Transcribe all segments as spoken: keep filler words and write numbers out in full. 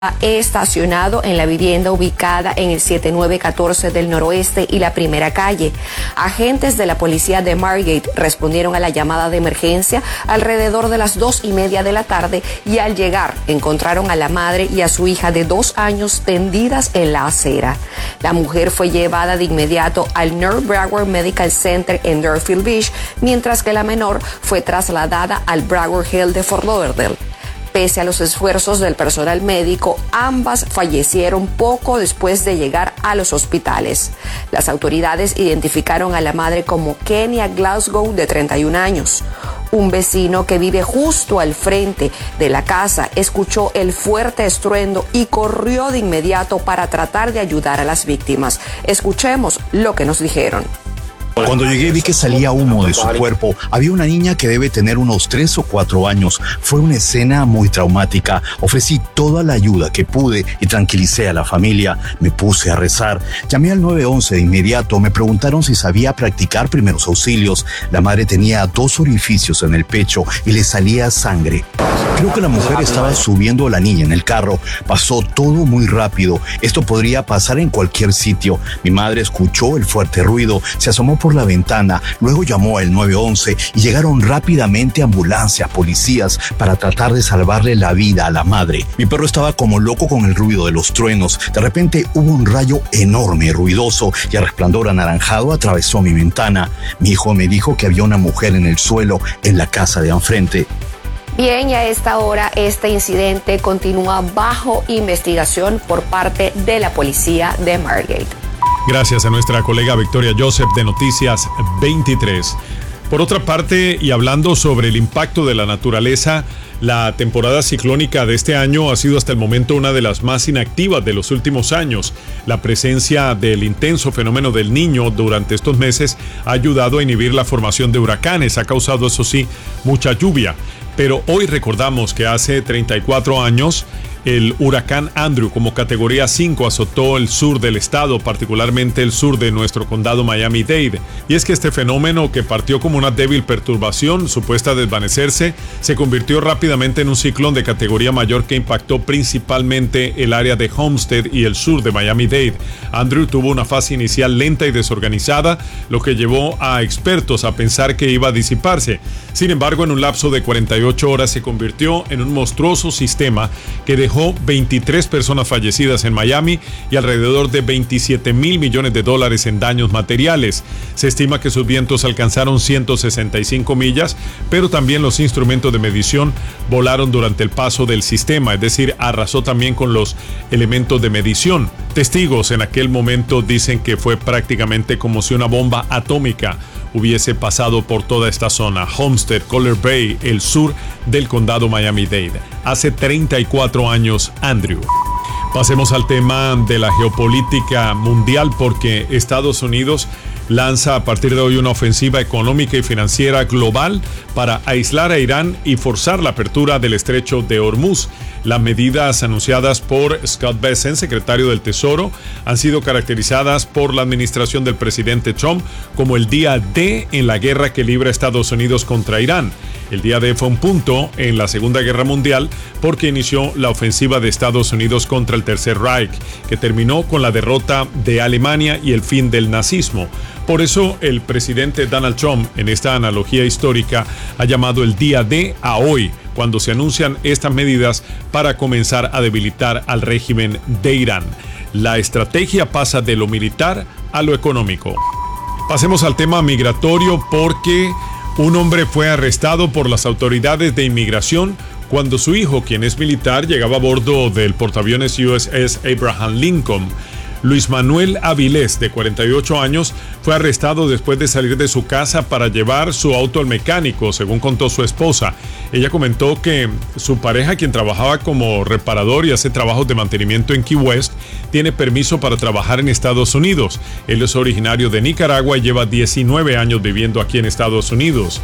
estacionado en la vivienda ubicada en el siete nueve uno cuatro del noroeste y la primera calle. Agentes de la policía de Margate respondieron a la llamada de emergencia alrededor de las dos y media de la tarde y al llegar encontraron a la madre y a su hija de dos años tendidas en la acera. La mujer fue llevada de inmediato al North Broward Medical Center en Deerfield Beach, mientras que la menor fue trasladada al Broward Hill de Fort Lauderdale. Pese a los esfuerzos del personal médico, ambas fallecieron poco después de llegar a los hospitales. Las autoridades identificaron a la madre como Kenia Glasgow, de treinta y un años. Un vecino que vive justo al frente de la casa escuchó el fuerte estruendo y corrió de inmediato para tratar de ayudar a las víctimas. Escuchemos lo que nos dijeron. Cuando llegué vi que salía humo de su cuerpo. Había una niña que debe tener unos tres o cuatro años. Fue una escena muy traumática. Ofrecí toda la ayuda que pude y tranquilicé a la familia. Me puse a rezar. Llamé al nueve once de inmediato. Me preguntaron si sabía practicar primeros auxilios. La madre tenía dos orificios en el pecho y le salía sangre. Creo que la mujer estaba subiendo a la niña en el carro. Pasó todo muy rápido. Esto podría pasar en cualquier sitio. Mi madre escuchó el fuerte ruido. Se asomó por la ventana, luego llamó al nueve once y llegaron rápidamente ambulancias, policías para tratar de salvarle la vida a la madre. Mi perro estaba como loco con el ruido de los truenos. De repente hubo un rayo enorme y ruidoso y el resplandor anaranjado atravesó mi ventana. Mi hijo me dijo que había una mujer en el suelo en la casa de enfrente. Bien, y a esta hora este incidente continúa bajo investigación por parte de la policía de Margate. Gracias a nuestra colega Victoria Joseph de Noticias veintitrés. Por otra parte, y hablando sobre el impacto de la naturaleza, la temporada ciclónica de este año ha sido hasta el momento una de las más inactivas de los últimos años. La presencia del intenso fenómeno del Niño durante estos meses ha ayudado a inhibir la formación de huracanes, ha causado, eso sí, mucha lluvia. Pero hoy recordamos que hace treinta y cuatro años el huracán Andrew, como categoría cinco, azotó el sur del estado, particularmente el sur de nuestro condado Miami-Dade. Y es que este fenómeno, que partió como una débil perturbación supuesta a desvanecerse, se convirtió rápidamente en un ciclón de categoría mayor que impactó principalmente el área de Homestead y el sur de Miami-Dade. Andrew tuvo una fase inicial lenta y desorganizada, lo que llevó a expertos a pensar que iba a disiparse. Sin embargo, en un lapso de cuarenta y ocho horas se convirtió en un monstruoso sistema que dejó Dejó veintitrés personas fallecidas en Miami y alrededor de veintisiete mil millones de dólares en daños materiales. Se estima que sus vientos alcanzaron ciento sesenta y cinco millas, pero también los instrumentos de medición volaron durante el paso del sistema, es decir, arrasó también con los elementos de medición. Testigos en aquel momento dicen que fue prácticamente como si una bomba atómica hubiese pasado por toda esta zona, Homestead, Color Bay, el sur del condado Miami-Dade. Hace treinta y cuatro años, Andrew. Pasemos al tema de la geopolítica mundial, porque Estados Unidos lanza a partir de hoy una ofensiva económica y financiera global para aislar a Irán y forzar la apertura del estrecho de Hormuz. Las medidas anunciadas por Scott Bessent, secretario del Tesoro, han sido caracterizadas por la administración del presidente Trump como el día D en la guerra que libra Estados Unidos contra Irán. El día D fue un punto en la Segunda Guerra Mundial porque inició la ofensiva de Estados Unidos contra el Tercer Reich, que terminó con la derrota de Alemania y el fin del nazismo. Por eso el presidente Donald Trump, en esta analogía histórica, ha llamado el día D a hoy, cuando se anuncian estas medidas para comenzar a debilitar al régimen de Irán. La estrategia pasa de lo militar a lo económico. Pasemos al tema migratorio, porque un hombre fue arrestado por las autoridades de inmigración cuando su hijo, quien es militar, llegaba a bordo del portaaviones U S S Abraham Lincoln. Luis Manuel Avilés, de cuarenta y ocho años, fue arrestado después de salir de su casa para llevar su auto al mecánico, según contó su esposa. Ella comentó que su pareja, quien trabajaba como reparador y hace trabajos de mantenimiento en Key West, tiene permiso para trabajar en Estados Unidos. Él es originario de Nicaragua y lleva diecinueve años viviendo aquí en Estados Unidos.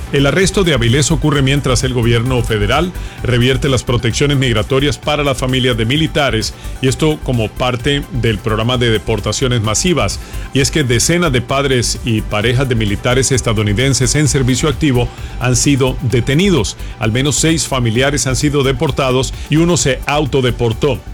El arresto de Avilés ocurre mientras el gobierno federal revierte las protecciones migratorias para las familias de militares, y esto como parte del programa de deportaciones masivas. Y es que decenas de padres y parejas de militares estadounidenses en servicio activo han sido detenidos. Al menos seis familiares han sido deportados y uno se autodeportó.